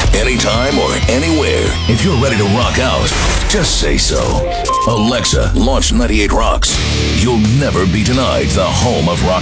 anytime or anywhere. If you're ready to rock out, just say so. Alexa, launch 98 Rocks. You'll never be denied the home of rock